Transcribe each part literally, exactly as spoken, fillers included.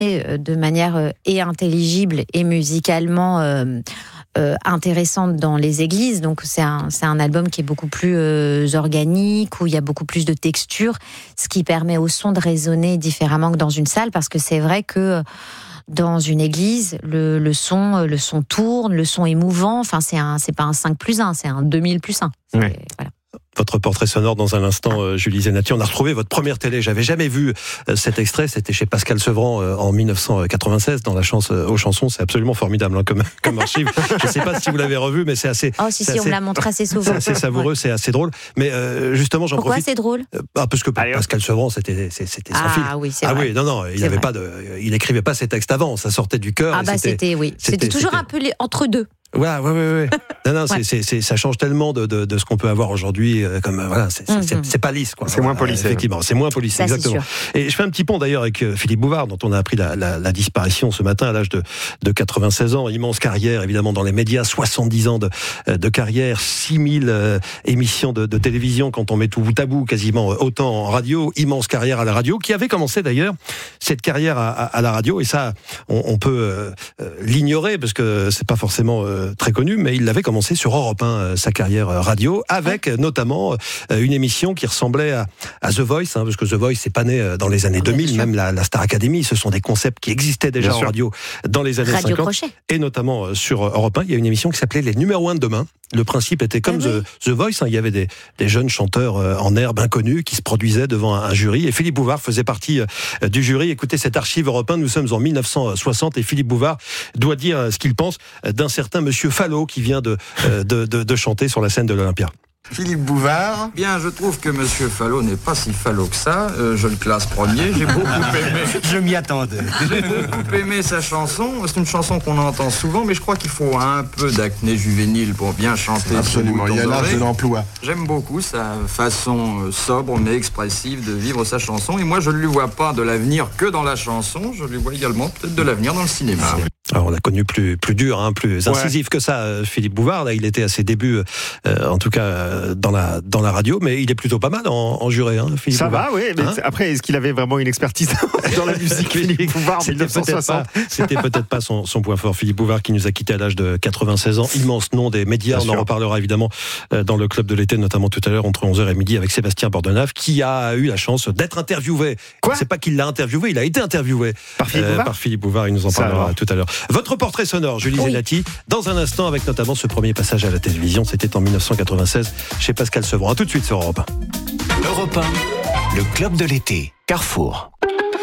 de manière euh, et intelligible et musicalement euh, euh, intéressante dans les églises. Donc c'est un, c'est un album qui est beaucoup plus euh, organique, où il y a beaucoup plus de texture, ce qui permet au son de résonner différemment que dans une salle, parce que c'est vrai que dans une église, le, le son, le son tourne, le son est mouvant. Enfin, c'est un, c'est pas un cinq plus un, c'est un deux mille plus un. C'est, ouais. Voilà. Votre portrait sonore dans un instant, euh, Julie Zenati. On a retrouvé votre première télé. J'avais jamais vu euh, cet extrait. C'était chez Pascal Sevran euh, en dix-neuf cent quatre-vingt-seize dans la chance euh, aux chansons. C'est absolument formidable hein, comme, comme archive. Je ne sais pas si vous l'avez revu, mais c'est assez. Oh si si, assez, on me la montre assez souvent. C'est assez savoureux, ouais. C'est assez drôle. Mais euh, justement, j'en Pourquoi profite. c'est drôle euh, ah, Parce que Allez, Pascal Sevran, c'était, c'était sans ah, fil. Ah oui, c'est ah vrai. oui, non non, il n'avait pas de, il écrivait pas ses textes avant. Ça sortait du cœur. Ah bah c'était, c'était oui. C'était, c'était toujours c'était... un peu les, entre deux. Ouais, ouais, ouais, ouais. Non, non, ouais. c'est, c'est, c'est, ça change tellement de, de, de ce qu'on peut avoir aujourd'hui. Euh, comme voilà, c'est, c'est, mm-hmm. c'est, c'est pas lisse, quoi. C'est moins policé. Effectivement, c'est moins policé, ça, exactement. Et je fais un petit pont d'ailleurs avec euh, Philippe Bouvard, dont on a appris la, la, la disparition ce matin à l'âge de, de quatre-vingt-seize ans. Immense carrière, évidemment, dans les médias, soixante-dix ans de, de carrière, six mille euh, émissions de, de télévision quand on met tout bout à bout, quasiment autant en radio. Immense carrière à la radio, qui avait commencé d'ailleurs cette carrière à, à, à la radio. Et ça, on, on peut euh, l'ignorer parce que c'est pas forcément euh, très connu, mais il avait commencé sur Europe un, sa carrière radio, avec notamment une émission qui ressemblait à, à The Voice, hein, parce que The Voice, c'est pas né dans les années deux mille, même la, la Star Academy, ce sont des concepts qui existaient déjà bien en sûr. Radio dans les années radio cinquante. Crochet. Et notamment sur Europe un, il y a une émission qui s'appelait Les numéros un de demain. Le principe était comme ah oui. The, The Voice, hein, il y avait des, des jeunes chanteurs en herbe inconnus qui se produisaient devant un, un jury, et Philippe Bouvard faisait partie euh, du jury. Écoutez cette archive Europe un, nous sommes en dix-neuf cent soixante, et Philippe Bouvard doit dire ce qu'il pense d'un certain monsieur Fallot qui vient de, euh, de, de, de chanter sur la scène de l'Olympia. Philippe Bouvard. Bien, je trouve que Monsieur Fallot n'est pas si Fallot que ça. Euh, je le classe premier. J'ai beaucoup aimé. Je m'y attendais. J'ai beaucoup aimé sa chanson. C'est une chanson qu'on entend souvent, mais je crois qu'il faut un peu d'acné juvénile pour bien chanter. Absolument, il y a l'âge de l'emploi. J'aime beaucoup sa façon sobre mais expressive de vivre sa chanson. Et moi, je ne lui vois pas de l'avenir que dans la chanson. Je lui vois également peut-être de l'avenir dans le cinéma. Alors, on l'a connu plus, plus dur, hein, plus incisif ouais. que ça, Philippe Bouvard. Là, il était à ses débuts, euh, en tout cas, euh, dans la, dans la radio, mais il est plutôt pas mal en, en juré, hein, Philippe ça Bouvard. Ça va, oui. Mais hein après, est-ce qu'il avait vraiment une expertise dans la musique, Philippe Bouvard, en c'était dix-neuf cent soixante? Peut-être pas, c'était peut-être pas son, son point fort. Philippe Bouvard qui nous a quittés à l'âge de quatre-vingt-seize ans. Immense nom des médias. Bien on sûr. En reparlera évidemment euh, dans le club de l'été, notamment tout à l'heure, entre onze heures et midi, avec Sébastien Bordenave, qui a eu la chance d'être interviewé. Quoi? C'est pas qu'il l'a interviewé, il a été interviewé par Philippe, euh, par Philippe Bouvard. Il nous en parlera ça, tout à l'heure. Votre portrait sonore, Julie oui. Zenati, dans un instant, avec notamment ce premier passage à la télévision. C'était en dix-neuf cent quatre-vingt-seize chez Pascal Sevran. A tout de suite sur Europe un. Europe un, le club de l'été, Carrefour.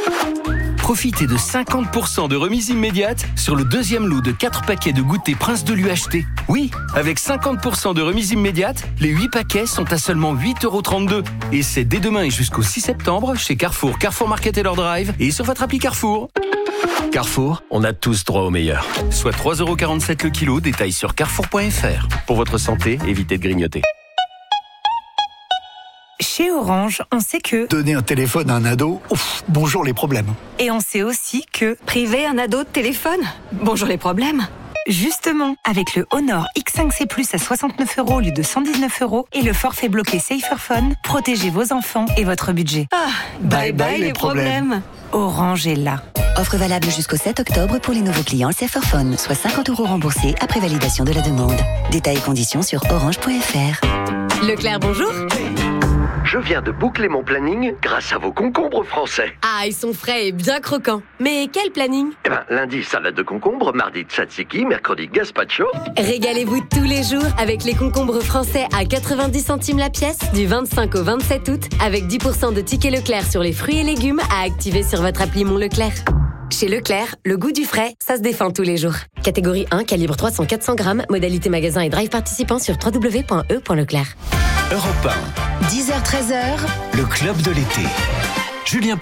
Profitez de cinquante pour cent de remise immédiate sur le deuxième lot de quatre paquets de goûter Prince de l'U H T. Oui, avec cinquante pour cent de remise immédiate, les huit paquets sont à seulement huit euros trente-deux. Et c'est dès demain et jusqu'au six septembre chez Carrefour, Carrefour Market et leur drive et sur votre appli Carrefour. Carrefour, on a tous droit au meilleur. Soit trois euros quarante-sept le kilo, détail sur carrefour point f r. Pour votre santé, évitez de grignoter. Chez Orange, on sait que... Donner un téléphone à un ado, ouf, bonjour les problèmes. Et on sait aussi que... Priver un ado de téléphone, bonjour les problèmes. Justement, avec le Honor X cinq C plus à soixante-neuf euros au lieu de cent dix-neuf euros et le forfait bloqué Saferphone, protégez vos enfants et votre budget. Ah, bye bye, bye les, les problèmes. problèmes. Orange est là. Offre valable jusqu'au sept octobre pour les nouveaux clients Saferphone, soit cinquante euros remboursés après validation de la demande. Détails et conditions sur orange point f r. Leclerc, bonjour. Je viens de boucler mon planning grâce à vos concombres français. Ah, ils sont frais et bien croquants. Mais quel planning? Eh ben, lundi, salade de concombre, mardi, tzatziki, mercredi, gazpacho. Régalez-vous tous les jours avec les concombres français à quatre-vingt-dix centimes la pièce, du vingt-cinq au vingt-sept août, avec dix pour cent de tickets Leclerc sur les fruits et légumes à activer sur votre appli Mon Leclerc. Chez Leclerc, le goût du frais, ça se défend tous les jours. Catégorie un, calibre trois cents à quatre cents grammes, modalité magasin et drive participant sur w w w point e point leclerc. Europe un. dix heures treize heures. Le club de l'été. Julien